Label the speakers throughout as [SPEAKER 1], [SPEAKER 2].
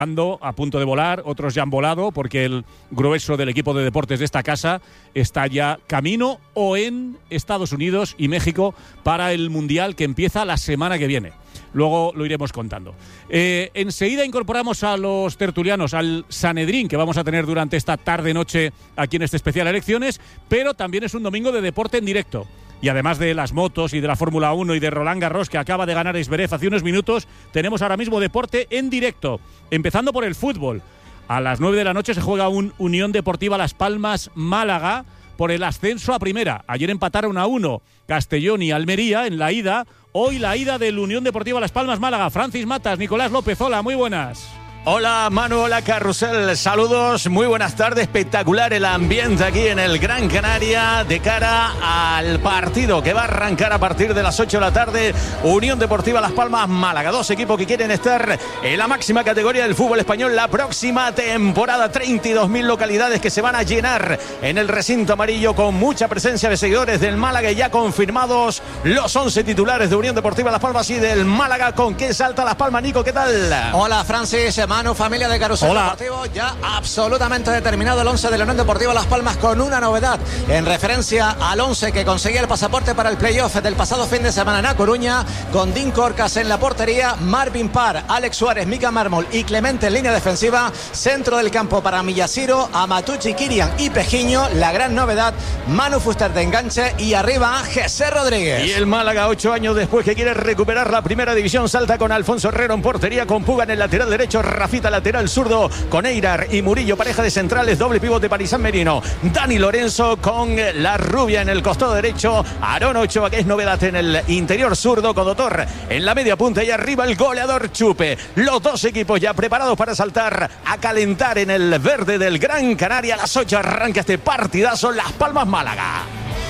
[SPEAKER 1] a punto de volar, otros ya han volado porque el grueso del equipo de deportes de esta casa está ya camino o en Estados Unidos y México para el Mundial que empieza la semana que viene. Luego lo iremos contando. Enseguida incorporamos a los tertulianos al Sanedrín que vamos a tener durante esta tarde-noche aquí en este especial Elecciones, pero también es un domingo de deporte en directo. Y además de las motos y de la Fórmula 1 y de Roland Garros, que acaba de ganar Zverev hace unos minutos, tenemos ahora mismo deporte en directo. Empezando por el fútbol. A las 9 de la noche se juega un Unión Deportiva Las Palmas Málaga por el ascenso a primera. Ayer empataron a 1 Castellón y Almería en la ida. Hoy la ida del Unión Deportiva Las Palmas Málaga. Francis Matas, Nicolás López, hola, muy buenas.
[SPEAKER 2] Hola Manu, hola Carrusel, saludos, muy buenas tardes, espectacular el ambiente aquí en el Gran Canaria de cara al partido que va a arrancar a partir de las 8 de la tarde, Unión Deportiva Las Palmas Málaga, dos equipos que quieren estar en la máxima categoría del fútbol español la próxima temporada, 32.000 localidades que se van a llenar en el recinto amarillo con mucha presencia de seguidores del Málaga y ya confirmados los 11 titulares de Unión Deportiva Las Palmas y del Málaga. ¿Con qué salta Las Palmas, Nico? ¿Qué tal?
[SPEAKER 3] Hola Francis, Manu, familia de Carrusel Deportivo, ya absolutamente determinado el 11 de la Unión Deportiva Las Palmas con una novedad en referencia al 11 que conseguía el pasaporte para el playoff del pasado fin de semana en A Coruña, con Dean Corcas en la portería, Marvin Parr, Alex Suárez, Mika Mármol y Clemente en línea defensiva, centro del campo para Millasiro, Amatucci, Kirian y Pejiño, la gran novedad, Manu Fuster de enganche y arriba José Rodríguez.
[SPEAKER 2] Y el Málaga 8 años después que quiere recuperar la primera división, salta con Alfonso Herrero en portería, con Puga en el lateral derecho, Rafita lateral zurdo con Eirar y Murillo, pareja de centrales, doble pivote para San Merino, Dani Lorenzo con la rubia en el costado derecho, Aarón Ochoa, que es novedad en el interior zurdo, con Dotor en la media punta y arriba el goleador Chupe. Los dos equipos ya preparados para saltar a calentar en el verde del Gran Canaria. A las 8 arranca este partidazo, Las Palmas Málaga.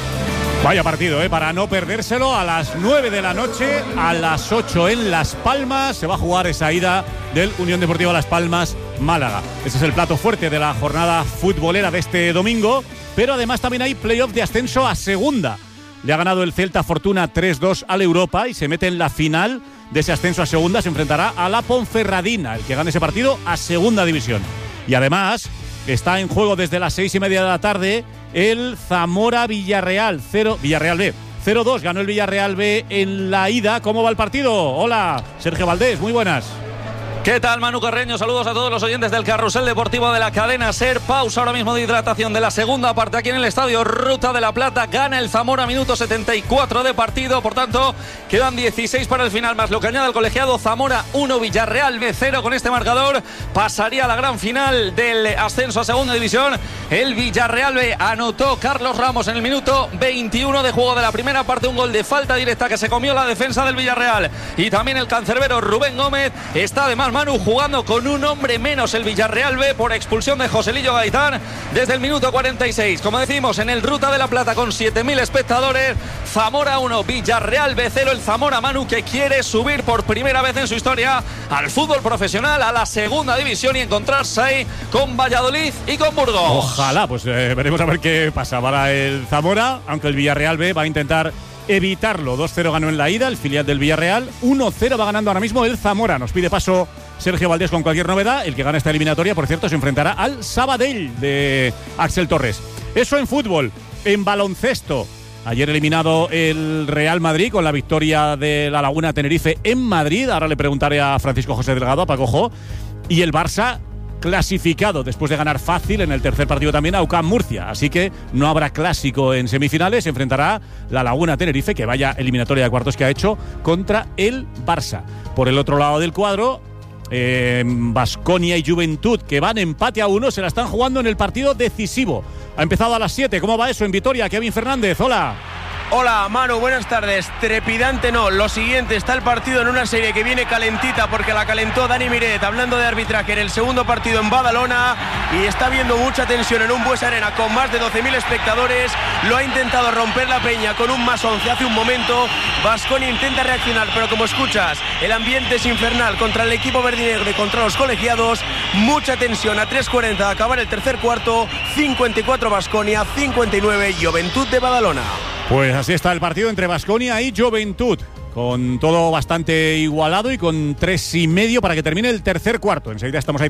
[SPEAKER 1] Vaya partido, para no perdérselo. A las 9 de la noche, a las 8 en Las Palmas, se va a jugar esa ida del Unión Deportiva Las Palmas Málaga. Ese es el plato fuerte de la jornada futbolera de este domingo, pero además también hay playoff de ascenso a segunda. Le ha ganado el Celta Fortuna 3-2 al Europa y se mete en la final de ese ascenso a segunda. Se enfrentará a la Ponferradina, el que gane ese partido, a segunda división. Y además está en juego desde las 6:30 de la tarde el Zamora-Villarreal, Villarreal B. 0-2 ganó el Villarreal B en la ida. ¿Cómo va el partido? Hola, Sergio Valdés, muy buenas.
[SPEAKER 4] ¿Qué tal, Manu Carreño? Saludos a todos los oyentes del Carrusel Deportivo de la cadena SER. Pausa ahora mismo de hidratación de la segunda parte aquí en el Estadio Ruta de la Plata. Gana el Zamora, minuto 74 de partido. Por tanto, quedan 16 para el final, más lo que añade el colegiado. Zamora 1, Villarreal B 0. Con este marcador pasaría a la gran final del ascenso a segunda división. El Villarreal B anotó Carlos Ramos en el minuto 21 de juego de la primera parte. Un gol de falta directa que se comió la defensa del Villarreal. Y también el cancerbero Rubén Gómez está además, Manu, jugando con un hombre menos el Villarreal B por expulsión de Joselillo Gaitán desde el minuto 46. Como decimos, en el Ruta de la Plata con 7.000 espectadores. Zamora 1, Villarreal B 0. El Zamora, Manu, que quiere subir por primera vez en su historia al fútbol profesional, a la segunda división, y encontrarse ahí con Valladolid y con Burgos.
[SPEAKER 1] Ojalá, pues veremos a ver qué pasa para el Zamora, aunque el Villarreal B va a intentar evitarlo. 2-0 ganó en la ida el filial del Villarreal, 1-0 va ganando ahora mismo el Zamora. Nos pide paso Sergio Valdés con cualquier novedad. El que gana esta eliminatoria, por cierto, se enfrentará al Sabadell de Axel Torres. Eso en fútbol. En baloncesto, ayer eliminado el Real Madrid con la victoria de la Laguna Tenerife en Madrid. Ahora le preguntaré a Francisco José Delgado, a Paco Jo. Y el Barça clasificado después de ganar fácil en el tercer partido también a UCAM Murcia, así que no habrá clásico en semifinales. Se enfrentará la Laguna Tenerife, que vaya eliminatoria de cuartos que ha hecho, contra el Barça. Por el otro lado del cuadro, Baskonia y Juventud, que van empate a 1, se la están jugando en el partido decisivo. Ha empezado a las 7. ¿Cómo va eso en Vitoria? Kevin Fernández, hola.
[SPEAKER 5] Hola Manu, buenas tardes. Trepidante no, lo siguiente, está el partido en una serie que viene calentita porque la calentó Dani Miret, hablando de arbitraje, en el segundo partido en Badalona, y está habiendo mucha tensión en un Buesa Arena con más de 12.000 espectadores. Lo ha intentado romper la Peña con un +11 hace un momento. Baskonia intenta reaccionar, pero como escuchas, el ambiente es infernal contra el equipo verdinegro y contra los colegiados. Mucha tensión a 3:40 de acabar el tercer cuarto. 54 Baskonia, 59 Juventud de Badalona.
[SPEAKER 1] Pues así está el partido entre Baskonia y Juventud. con todo bastante igualado y con 3,5 para que termine el tercer cuarto. Enseguida estamos ahí